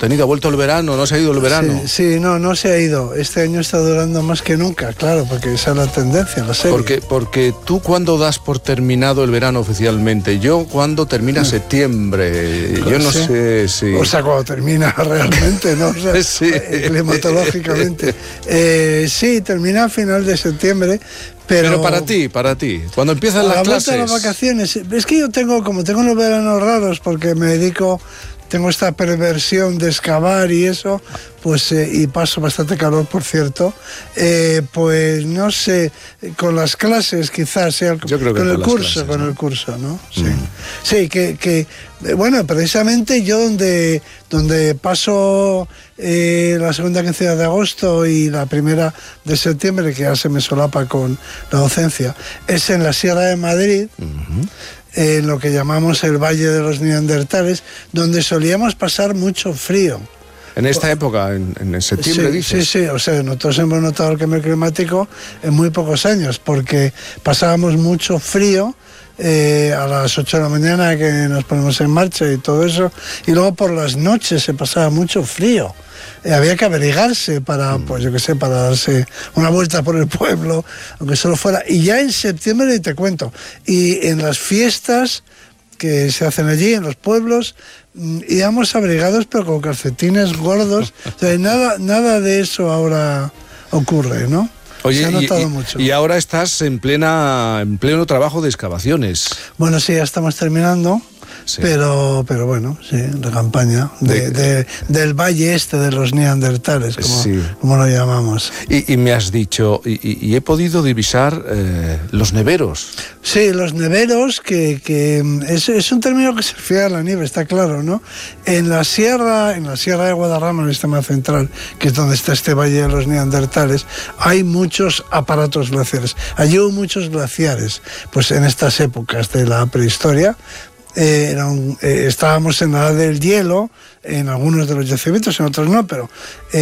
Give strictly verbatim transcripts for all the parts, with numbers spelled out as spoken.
contenido. ¿Ha vuelto el verano? ¿No se ha ido el verano? Sí, sí, no, no se ha ido. Este año está durando más que nunca, claro, porque esa es la tendencia, la serie. Porque, porque tú, ¿cuándo das por terminado el verano oficialmente? Yo, ¿cuándo termina septiembre? Yo no sí. sé si... O sea, cuando termina realmente, ¿no? O sea, sí. climatológicamente. Eh, sí, termina a final de septiembre. Pero, Pero para ti, para ti, cuando empiezan las a la clases... vuelta de las vacaciones, es que yo tengo, como tengo unos veranos raros, porque me dedico, tengo esta perversión de excavar y eso, pues, eh, y paso bastante calor, por cierto, eh, pues no sé, con las clases quizás, sea, yo creo que con el con curso, clases, con ¿no? el curso, ¿no? Sí, mm. sí que, que, bueno, precisamente yo donde, donde paso eh, la segunda quincena de agosto y la primera de septiembre, que ya se me solapa con la docencia, es en la Sierra de Madrid, uh-huh. en lo que llamamos el Valle de los Neandertales, donde solíamos pasar mucho frío. En esta época, en, en septiembre, sí, dices. Sí, sí, o sea, nosotros hemos notado el cambio climático en muy pocos años, porque pasábamos mucho frío eh, a las ocho de la mañana que nos ponemos en marcha y todo eso, y luego por las noches se pasaba mucho frío. Eh, había que abrigarse para, mm. pues yo qué sé, para darse una vuelta por el pueblo, aunque solo fuera. Y ya en septiembre te cuento, y en las fiestas que se hacen allí, en los pueblos, íbamos abrigados pero con calcetines gordos. O sea, nada, nada de eso ahora ocurre, ¿no? Oye, se ha notado y, mucho. Y ahora estás en plena en pleno trabajo de excavaciones. Bueno, sí, ya estamos terminando. Sí. Pero, pero bueno, sí, la campaña de, de, de, del valle este de los neandertales, como, sí. como lo llamamos. Y, y me has dicho, y, y, y he podido divisar eh, los neveros. Sí, los neveros, que, que es, es un término que se refiere a la nieve, está claro, ¿no? En la sierra, en la sierra de Guadarrama, en el sistema central, que es donde está este valle de los neandertales, hay muchos aparatos glaciares. Allí hubo muchos glaciares, pues en estas épocas de la prehistoria. Eh, era un, eh, estábamos en la edad del hielo en algunos de los yacimientos, en otros no, pero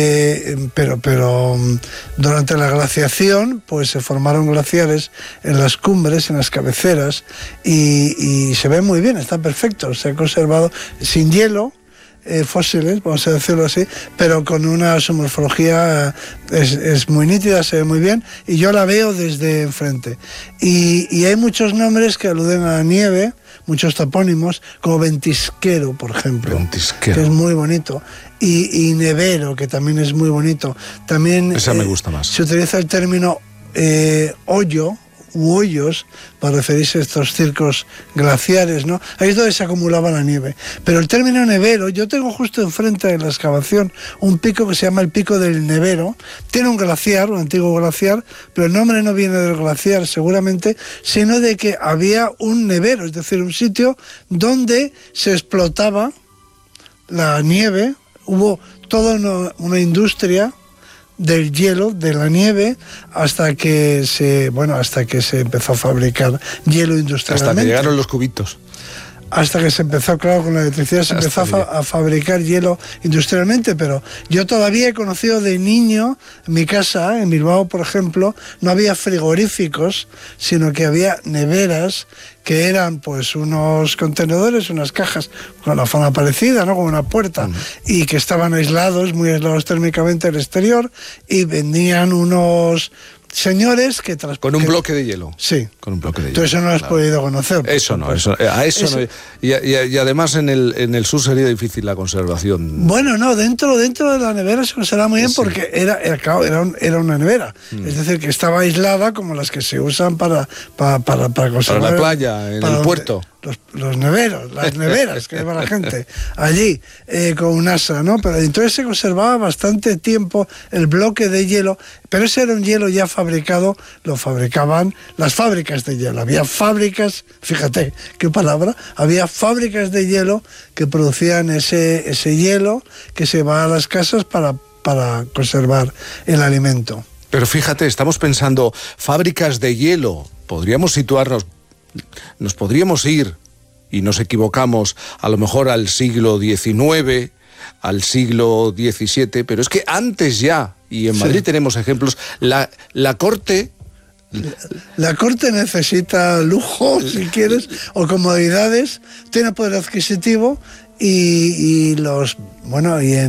eh, pero pero durante la glaciación pues se formaron glaciares en las cumbres, en las cabeceras, y, y se ve muy bien, está perfecto, se ha conservado sin hielo. Eh, fósiles, vamos a decirlo así, pero con una su morfología eh, es, es muy nítida, se ve muy bien, y yo la veo desde enfrente. Y, y hay muchos nombres que aluden a la nieve, muchos topónimos, como Ventisquero, por ejemplo, Ventisquero, que es muy bonito, y, y Nevero, que también es muy bonito. También esa me eh, gusta más. se utiliza el término eh, hoyo, u hoyos, para referirse a estos circos glaciares, ¿no? Ahí es donde se acumulaba la nieve. Pero el término nevero, yo tengo justo enfrente de la excavación un pico que se llama el Pico del Nevero. Tiene un glaciar, un antiguo glaciar, pero el nombre no viene del glaciar seguramente, sino de que había un nevero, es decir, un sitio donde se explotaba la nieve. Hubo toda una, una industria del hielo, de la nieve, hasta que se, bueno, hasta que se empezó a fabricar hielo industrialmente. Hasta que llegaron los cubitos. Hasta que se empezó, claro, con la electricidad se empezó a, fa a fabricar hielo industrialmente, pero yo todavía he conocido de niño, en mi casa, en Bilbao, por ejemplo, no había frigoríficos, sino que había neveras, que eran pues unos contenedores, unas cajas con la forma parecida, ¿no? Como una puerta, mm. y que estaban aislados, muy aislados térmicamente del exterior, y vendían unos señores que con un bloque de hielo. Sí. Con un bloque de hielo. Tú eso no lo has claro. podido conocer. Eso no, eso, a eso, eso. no. Y, y, y además en el, en el sur sería difícil la conservación. Bueno, no, dentro, dentro de la nevera se conservaba muy bien, sí. porque era, era, era, un, era una nevera. Mm. Es decir, que estaba aislada como las que se usan para, para, para, para conservar. Para la playa, en para el puerto. Los, los neveros, las neveras que lleva la gente allí eh, con un asa, ¿no? Pero entonces se conservaba bastante tiempo el bloque de hielo, pero ese era un hielo ya fabricado, lo fabricaban las fábricas de hielo. Había fábricas, fíjate qué palabra, había fábricas de hielo que producían ese, ese hielo que se va a las casas para, para conservar el alimento. Pero fíjate, estamos pensando, fábricas de hielo, podríamos situarnos. Nos podríamos ir, y nos equivocamos, a lo mejor al siglo diecinueve, al siglo diecisiete, pero es que antes ya, y en Madrid sí. tenemos ejemplos, la, la corte... La, la corte necesita lujo, si quieres, o comodidades, tiene poder adquisitivo, y, y los... bueno, y en